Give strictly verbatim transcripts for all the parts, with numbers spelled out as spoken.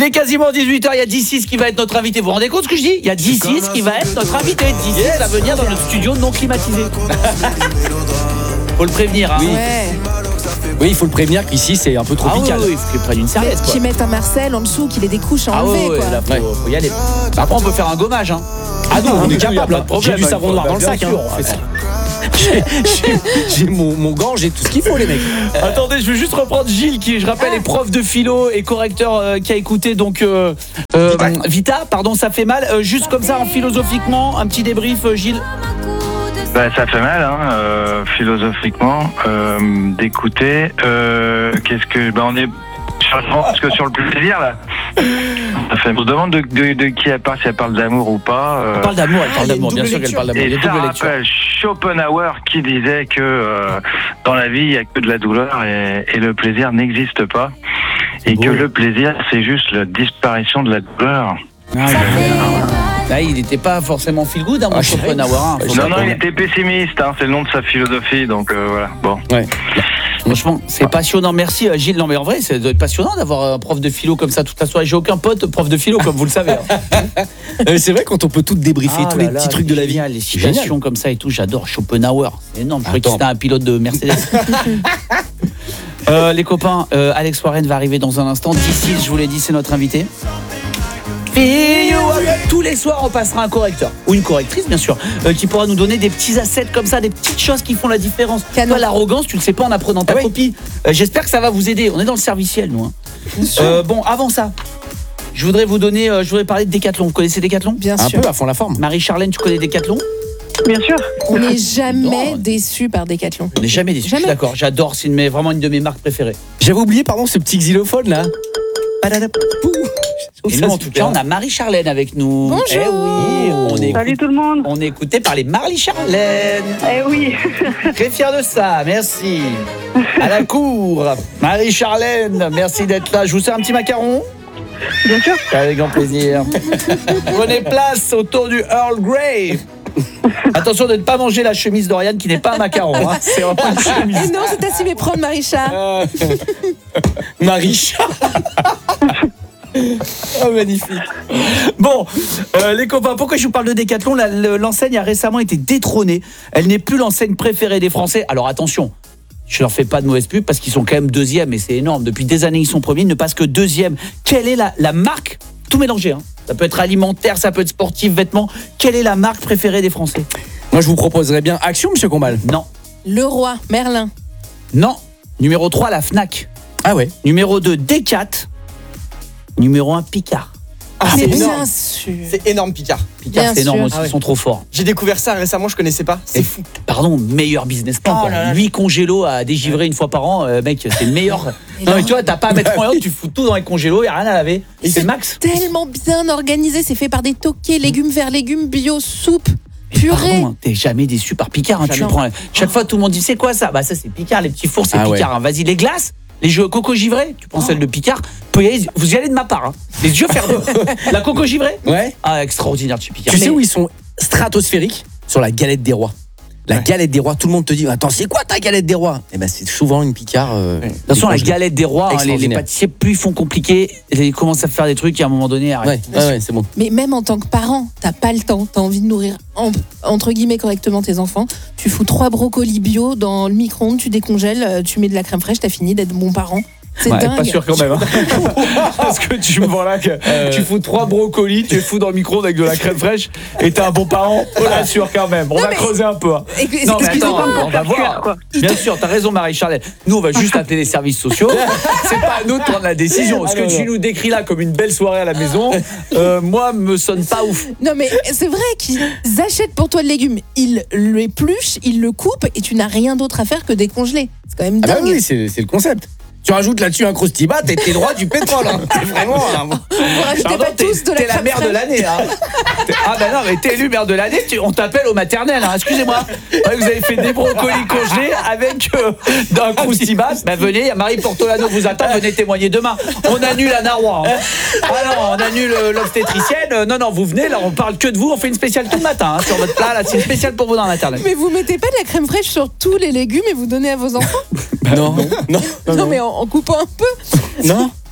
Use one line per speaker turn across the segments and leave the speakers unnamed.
Il est quasiment dix-huit heures, il y a D six qui va être notre invité. Vous vous rendez compte ce que je dis? Il y a D six qui va être notre invité. D six yes. va venir dans notre studio non climatisé. Faut le prévenir, hein.
Oui.
Ouais.
Oui, il faut le prévenir qu'ici c'est un peu tropical.
Ah oui, il faut qu'il prenne une serviette.
Qu'ils mettent un Marcel en dessous, qu'il ait des couches à
ah
enlever.
ouais,
quoi.
là, faut,
ouais.
faut y aller. Après, on peut faire un gommage, hein.
Ah non, on est
capable,
capable.
pas de problème.
J'ai du savon noir dans le
bien
sac.
sûr,
Hein.
on fait ça.
J'ai, j'ai, j'ai mon, mon gant, j'ai tout ce qu'il faut, les mecs.
Euh, Attendez, je veux juste reprendre Gilles qui, je rappelle, est prof de philo et correcteur euh, qui a écouté donc euh, euh, Vita. Vita, pardon, ça fait mal. Euh, juste comme ça, en philosophiquement, un petit débrief, euh, Gilles.
Bah, ça fait mal, hein, euh, philosophiquement, euh, d'écouter. Euh, qu'est-ce que, bah, on est parce que sur le plaisir là. Ça fait, on se demande de, de, de qui elle parle, si elle parle d'amour ou pas. Euh,
Elle parle d'amour, elle parle
ah,
d'amour, bien sûr qu'elle parle d'amour. Il y
Et
a
ça
double lecture.
rappelle Schopenhauer qui disait que euh, dans la vie il n'y a que de la douleur et, et le plaisir n'existe pas. Et
beau.
que le plaisir c'est juste la disparition de la douleur.
Ah, là, il n'était pas forcément feel good, hein, mon
Ah,
Schopenhauer. Hein, faut
Non,
pas
non,
qu'on-
il était pessimiste, hein, c'est le nom de sa philosophie, donc euh, voilà. Bon.
Ouais.
Franchement, c'est passionnant. Merci euh, Gilles. Non mais en vrai, ça doit être passionnant d'avoir un prof de philo comme ça toute la soirée. J'ai aucun pote prof de philo comme vous le savez. Hein.
Euh, c'est vrai quand on peut tout débriefer,
Ah
tous
là
les
là,
petits trucs de la vie.
génial, les
C'est génial.
citations comme ça et tout, j'adore Schopenhauer. C'est énorme. Je croyais que
Attends.
c'était un pilote de Mercedes. euh, les copains, euh, Alex Warren va arriver dans un instant. D'ici, je vous l'ai dit, c'est notre invité. Et tous les soirs, on passera un correcteur ou une correctrice, bien sûr, euh, qui pourra nous donner des petits assets comme ça, des petites choses qui font la différence.
Canon.
Toi, l'arrogance, tu le sais pas en apprenant ta
Ah oui.
copie. Euh, J'espère que ça va vous aider. On est dans le serviciel, nous. Hein. Euh, bon, avant ça, je voudrais vous donner, euh, je voudrais parler de Décathlon. Vous connaissez Décathlon?
Bien
Un
sûr.
peu à fond la forme.
Marie-Charlène, tu connais Décathlon?
Bien sûr.
On n'est jamais
Non.
déçus par Décathlon.
On n'est jamais déçus. Je suis
Jamais.
d'accord. J'adore. C'est une, de mes- vraiment une de mes marques préférées.
J'avais oublié, pardon, ce petit xylophone là. Padadapou.
Et nous, en tout cas, on a Marie-Charlène avec nous.
Bonjour.
Eh oui, on est,
Salut tout le monde.
on est écouté par les Marie-Charlène.
Eh oui.
Très fier de ça, merci. À la cour, Marie-Charlène, merci d'être là. Je vous sers un petit macaron?
Bien sûr.
Avec grand plaisir. Prenez place autour du Earl Grey. Attention de ne pas manger la chemise d'Oriane qui n'est pas un macaron. Hein. C'est vraiment une chemise.
Et non, c'est à s'y méprendre, Marie-Cha.
Marie-Cha. Oh, magnifique.
Bon, euh, les copains, pourquoi je vous parle de Décathlon? La- le- L'enseigne a récemment été détrônée. Elle n'est plus l'enseigne préférée des Français. Alors attention, je leur fais pas de mauvaise pub parce qu'ils sont quand même deuxième et c'est énorme. Depuis des années, ils sont premiers, ils ne passent que deuxième. Quelle est la, la marque? Tout mélangé, hein. Ça peut être alimentaire, ça peut être sportif, vêtements. Quelle est la marque préférée des Français?
Moi, je vous proposerais bien Action, monsieur Combal.
Non,
Leroy, Merlin.
non. Numéro trois, la Fnac.
Ah ouais.
Numéro deux, Decat. Numéro un, Picard.
Ah,
Mais
c'est
bien
énorme.
sûr.
C'est énorme, Picard.
Picard,
Bien
c'est énorme
sûr.
aussi,
Ah ouais.
ils sont trop forts.
J'ai découvert ça récemment, je connaissais pas. C'est
Et-
fou.
Pardon, meilleur business plan.
Oh
quoi.
là là.
huit congélos à dégivrer une fois par an, euh, mec, c'est le meilleur. Non, mais tu vois, t'as pas à mettre en tu fous tout dans les congélos, y a rien à laver. Et c'est le max.
Tellement bien organisé, c'est fait par des toqués, légumes verts, légumes bio, soupe, purée.
Pardon, hein, t'es jamais déçu par Picard. Hein, tu
Jamais.
prends, chaque fois, tout le monde dit c'est quoi ça? Bah, ça, c'est Picard. Les petits fours, c'est
Ah ouais.
Picard. hein. Vas-y, les glaces, les jeux coco givré, tu prends celle de Picard. Vous y allez, vous y allez de ma part. Hein. Les yeux fermés. La coco givré?
Ouais.
Ah, extraordinaire de chez Picard.
Tu sais
Mais-
où ils sont stratosphériques? Sur la galette des rois. La
Ouais.
galette des rois, tout le monde te dit attends, c'est quoi ta galette des rois? Eh ben, c'est souvent une Picard. Euh,
De toute façon, la
décongelée.
galette des rois, hein, les, les
Extraordinaire.
pâtissiers, plus ils font compliqué, ils commencent à faire des trucs et à un moment donné, arrête.
Ouais, ouais, ouais, c'est bon.
Mais même en tant que parent, t'as pas le temps, t'as envie de nourrir en- entre guillemets correctement tes enfants. Tu fous trois brocolis bio dans le micro-ondes, tu décongèles, euh, tu mets de la crème fraîche, t'as fini d'être bon parent. C'est
Ouais,
dingue.
pas sûr quand même. Hein. Parce que tu me vois là, que tu fous trois brocolis, tu les fous dans le micro-ondes avec de la crème fraîche et t'es un bon parent. On l'assure quand même. On
Non,
va
mais-
creuser un peu. Hein.
Et-
Non, mais
excusez-moi.
attends, on va voir.
quoi.
Bien sûr, t'as raison, Marie-Charlène. Nous, on va juste appeler les services sociaux. C'est pas à nous de prendre la décision. Ce
Ah,
que
non,
tu
non.
nous décris là comme une belle soirée à la maison, euh, moi, me sonne pas ouf.
Non mais c'est vrai qu'ils achètent pour toi le légume, ils l'épluchent, ils le coupent et tu n'as rien d'autre à faire que décongeler. C'est quand même
Ah bah
dingue.
oui, c'est c'est le concept. Tu rajoutes là-dessus un croustibat, t'es t'es droit du pétrole. Hein. C'est vraiment. un-
Vous rajoutez
Pardon,
pas
t'es
tous de la
t'es la
crème
mère de
fraîche.
l'année. Hein. T'es- Ah ben non, mais t'es élu mère de l'année, tu- on t'appelle au maternel. Hein. Excusez-moi. Ouais, vous avez fait des brocolis congelés avec euh, d'un croustibat. Ben venez, Marie Portolano vous attend, venez témoigner demain. On annule la Narwa. Hein. Ah non, on annule euh, l'obstétricienne. Euh, Non, non, vous venez, là on parle que de vous, on fait une spéciale tout le matin hein, sur votre plat. Là, c'est une spéciale pour vous dans la maternelle.
Mais vous mettez pas de la crème fraîche sur tous les légumes et vous donnez à vos enfants?
Non, non, non,
Non, mais en, en coupant un peu.
non.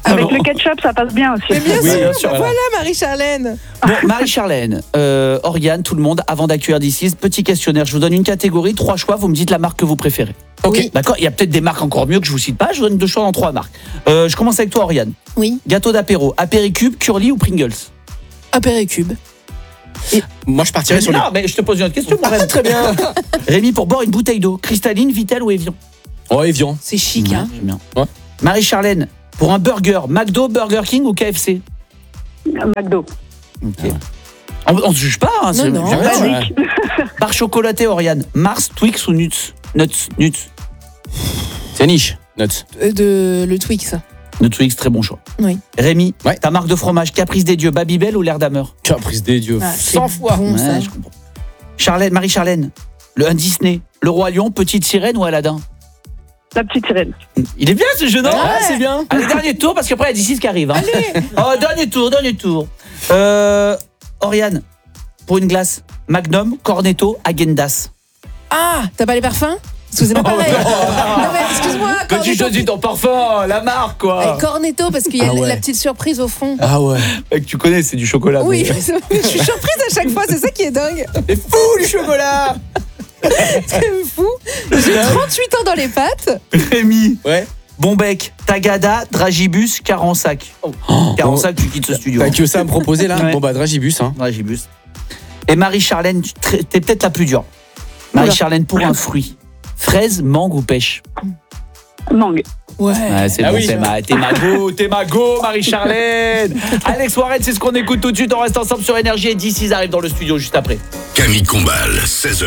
Avec le ketchup, ça passe bien aussi.
Mais bien
Oui,
sûr,
bien sûr,
voilà,
voilà.
Marie-Charlène.
Bon, Marie-Charlène, euh, Oriane, tout le monde, avant d'accueillir D six, petit questionnaire. Je vous donne une catégorie, trois choix, vous me dites la marque que vous préférez.
Ok. Oui.
D'accord. Il y a peut-être des marques encore mieux que je vous cite pas. Je vous donne deux choix dans trois marques. Euh, je commence avec toi, Oriane.
Oui,
Gâteau d'apéro, apéricube, curly ou Pringles?
apéricube.
Moi, je partirais sur les.
Non, mais je te pose une autre question. moi, Rémi.
Très bien.
Rémi, pour boire une bouteille d'eau, cristalline, Vittel ou Evian?
Oh, Evian.
C'est chic, hein.
J'aime bien.
Ouais.
Marie-Charlène, pour un burger, McDo, Burger King ou K F C?
McDo.
Ok. On, on se juge pas. Hein,
Non,
c'est-
non.
j'aime bien.
Ouais.
Basique.
Barre chocolatée, Oriane, Mars, Twix ou Nuts? Nuts, Nuts.
C'est niche. Nuts.
Euh, De le Twix.
Nuts Twix, très bon choix.
Oui.
Rémi,
Ouais.
ta marque de fromage, Caprice des Dieux, Babybel ou l'air d'Amer?
Caprice des dieux.
Ah, c'est
cent fois.
bon, ça.
Ouais, je comprends. Charlène, Marie-Charlène, le un Disney, Le Roi Lion, Petite Sirène ou Aladdin?
La petite sirène.
Il est bien ce jeu, non?
Ah, c'est bien.
Allez, dernier tour, parce qu'après, il y a D six qui arrive. Hein. Oh, dernier tour, dernier tour. Euh, Oriane, pour une glace, Magnum, Cornetto, Agendas.
Ah, t'as pas les parfums? Parce que c'est pas pareil. Non, mais excuse-moi.
Quand tu
Cornetto,
choisis ton parfum, la marque, quoi.
Eh, Cornetto, parce qu'il y a
Ah ouais.
la petite surprise au fond.
Ah ouais.
Que tu connais, c'est du chocolat.
Oui,
mais-
je suis surprise à chaque fois, c'est ça qui est dingue.
C'est fou, le chocolat.
C'est fou. J'ai trente-huit ans dans les pattes.
Rémi,
Ouais.
Bonbec, Tagada, Dragibus, Carensac. Oh, Carensac, tu quittes ce studio.
T'as que ça à me proposer là?
Ouais.
Bon bah Dragibus hein.
Dragibus. Et Marie-Charlène, tu- très- t'es peut-être la plus dure. Marie-Charlène, pour un fruit, fraise, mangue ou pêche?
Mangue.
Ouais.
Ouais, c'est
Ah
bon,
oui.
t'es ma, t'es ma go, t'es ma go, Marie-Charlène. Alex Warren, c'est ce qu'on écoute tout de suite. On reste ensemble sur Énergie et D six arrive dans le studio juste après.
Camille Combal, seize heures.